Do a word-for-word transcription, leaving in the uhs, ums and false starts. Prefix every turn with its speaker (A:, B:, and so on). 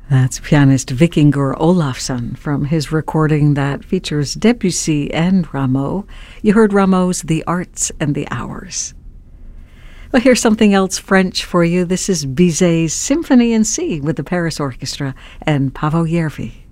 A: That's pianist Vikingur Olafsson from his recording that features Debussy and Rameau. You heard Rameau's The Arts and the Hours. Well, here's something else French for you. This is Bizet's Symphony in C with the Paris Orchestra and Paavo Järvi.